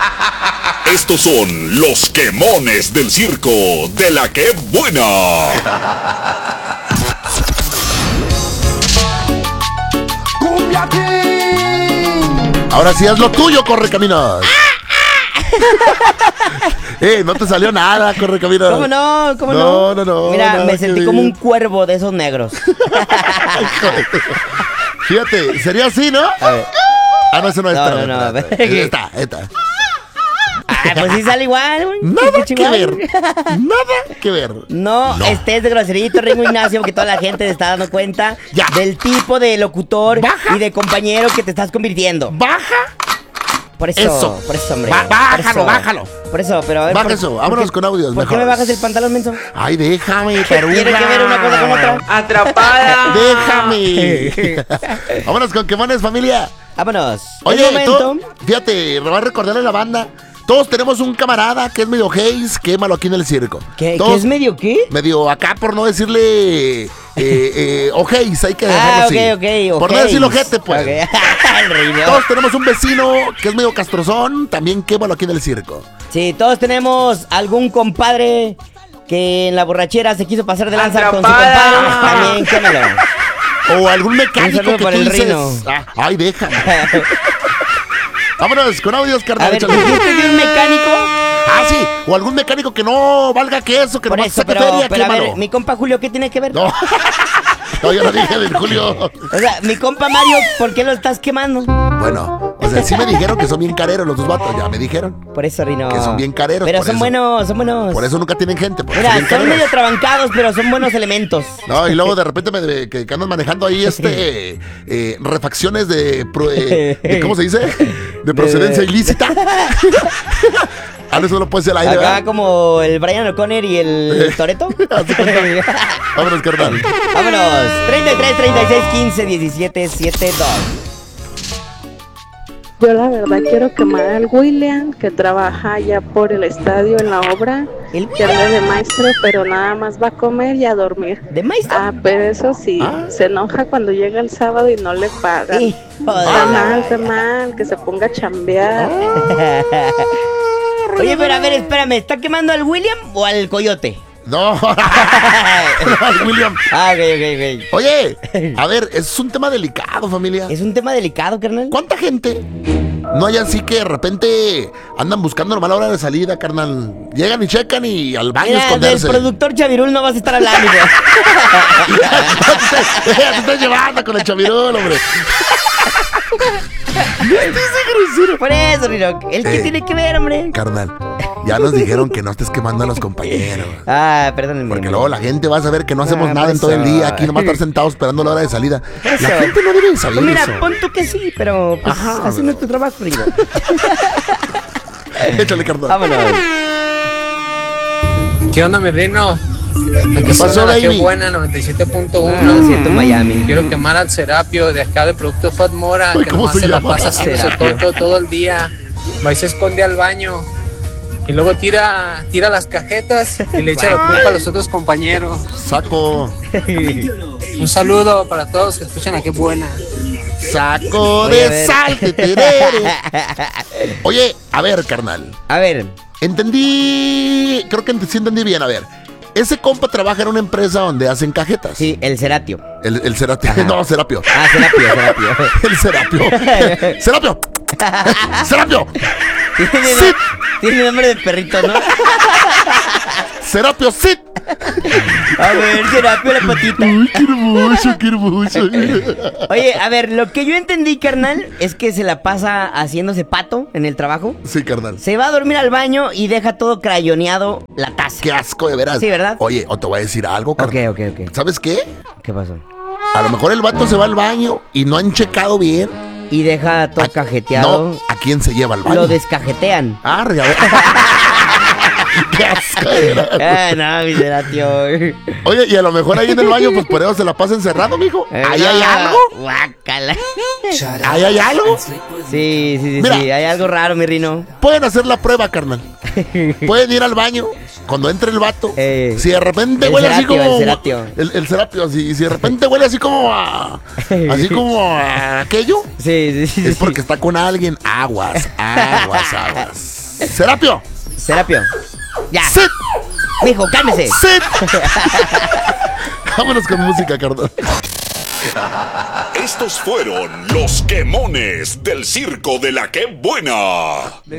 Estos son los quemones del circo de La Que Buena. ¡Cumbia King! Ahora sí es lo tuyo, Correcaminos. No te salió nada, Correcaminos. ¿Cómo no? ¿Cómo no? No. Mira, me sentí como un cuervo de esos negros. Fíjate, sería así, ¿no? A ver. Ah, no, eso no es. No. Esta. Ah, pues sí sale igual, güey. Nada que ver. Nada que ver. No estés de groserito, Ringo Ignacio, porque toda la gente se está dando cuenta del tipo de locutor y de compañero que te estás convirtiendo. Baja. Por eso, hombre. Bájalo. Por eso, pero a ver. Baja eso, vámonos con audios. ¿Por qué me bajas el pantalón, menso? Ay, déjame, taruga. ¿Tiene que ver una cosa con otra? ¡Atrapada! Déjame. Vámonos con quemones, familia. Vámonos. Oye, momento. fíjate, va a recordarle a la banda. Todos tenemos un camarada que es medio haze, quémalo aquí en el circo. ¿Qué es medio qué? Medio acá, por no decirle ojeis, hay que dejarlo así. Ok. Por no decirlo ojete, pues. Okay. El reino. Todos tenemos un vecino que es medio castrozón, también quémalo aquí en el circo. Sí, todos tenemos algún compadre que en la borrachera se quiso pasar de lanza con su compadre. También quémalo. O algún mecánico que para tú el dices, Rino. Ay, déjame. Vámonos con audios, carnal. A ver, ¿dijiste de un mecánico? Ah, sí, o algún mecánico que no valga que eso, que Por nomás eso, saque pero feria, a quémalo. ver, mi compa Julio, ¿qué tiene que ver? No, yo no dije del Julio. O sea, mi compa Mario, ¿por qué lo estás quemando? Bueno, o sea, sí me dijeron que son bien careros los dos vatos, ya me dijeron. Por eso, Rino. Que son bien careros. Pero por son eso. buenos, son buenos. Por eso nunca tienen gente. Mira, son careros. medio trabancados, pero son buenos elementos. No, y luego de repente que andan manejando ahí refacciones de ¿cómo se dice? De procedencia ilícita. A eso no puede ser el aire, Acá ¿verdad? como el Brian O'Connor y el Toretto. Vámonos, carnal. Vámonos. 33, 36, 15, 17, 7, 2. Yo la verdad quiero quemar al William, que trabaja allá por el estadio en la obra, que anda de maestro, pero nada más va a comer y a dormir. ¿De maestro? Ah, pero eso sí, se enoja cuando llega el sábado y no le pagan. Está mal, que se ponga a chambear. Oye, pero a ver, espérame, ¿está quemando al William o al coyote? No, William. Ah, ok. Oye, a ver, es un tema delicado, familia. Es un tema delicado, carnal. ¿Cuánta gente no hay así que de repente andan buscando nomás la hora de salida, carnal? Llegan y checan y al baño esconderse. Del productor Chavirul no vas a estar hablando, güey. Te estás llevando con el Chavirul, hombre. Por eso, Rino. ¿El qué tiene que ver, hombre? Carnal, ya nos dijeron que no estés quemando a los compañeros. Ah, perdónenme. Porque luego la gente va a saber que no hacemos nada en por todo el eso. día. Aquí nomás estar sentados esperando la hora de salida. La Eso. gente no debe saber Pues mira, eso. pon tú que sí, pero pues, Ajá, así no es tu trabajo, Rino. Échale, carnal. Vámonos. ¿Qué onda, mi reino? ¿Qué pasó, Qué baby? buena, 97.1. No, siento Miami. Quiero quemar al Serapio de acá de Producto Fat Mora, Ay, que ¿cómo nomás se se la llama? pasa haciéndose Serapio. tonto todo el día. Va y se esconde al baño. Y luego tira las cajetas y le echa la culpa a los otros compañeros. Saco. Un saludo para todos que escuchan a Qué Buena. Saco Oye, a de ver. sal. Teterere. Oye, a ver, carnal. A ver, Entendí. Creo que sí entendí bien. A ver. Ese compa trabaja en una empresa donde hacen cajetas. sí, el Ceratio. El Serapio. No, Serapio. Ah, Serapio. El Serapio. Serapio. Serapio. Tiene, Sí. tiene nombre de perrito, ¿no? Serapio, sí. A ver, Serapio la patita. Uy, qué hermoso, qué hermoso. Oye, a ver, lo que yo entendí, carnal, es que se la pasa haciéndose pato en el trabajo. Sí, carnal. Se va a dormir al baño y deja todo crayoneado la taza. Qué asco, de veras. Sí, ¿verdad? Oye, o te voy a decir algo, carnal. Ok. ¿Sabes qué? ¿Qué pasó? A lo mejor el vato se va al baño y no han checado bien. Y deja todo cajeteado. No, ¿a quién se lleva al baño? Lo descajetean. Ah, a ver. Qué asco, de veras. No, mi Ceratio. Oye, y a lo mejor ahí en el baño, pues por eso se la pasa encerrado, mijo. ¿Ahí hay algo? Guácala. ¿Ahí hay algo? Sí, Mira. hay algo raro, mi Rino. Pueden hacer la prueba, carnal. Pueden ir al baño cuando entre el vato, si de repente huele así como... El Serapio, si de repente huele así como a... Así como a aquello. Sí. Es porque está con alguien. Aguas. Serapio. Ya. ¡Sit! Mijo, cálmese. ¡Sit! Vámonos con música, Cardón. Estos fueron los quemones del circo de la que buena.